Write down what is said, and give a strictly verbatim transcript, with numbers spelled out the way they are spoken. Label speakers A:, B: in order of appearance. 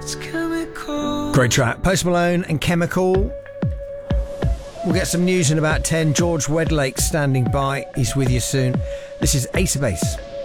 A: Great track. Post Malone and Chemical. We'll get some news in about ten. George Wedlake standing by. He's with you soon. This is Ace of Base.